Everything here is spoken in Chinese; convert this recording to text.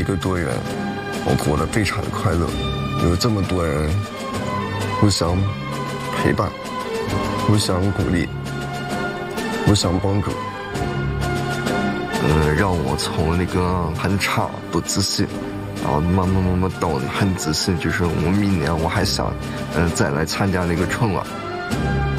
个多月，我过得非常的快乐，有这么多人互相陪伴，互相鼓励，互相帮助，让我从那个很差不自信，然后慢慢到很自信，就是我明年我还想再来参加那个春晚。